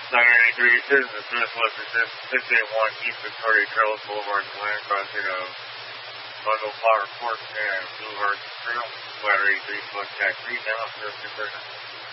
983 Citizen Smith was resist 681 East Victoria Trails Boulevard in Land crossing of Bundle Flower Court and Blue Heart Trail. Ladder 83 contact 3 now, 0 conversion.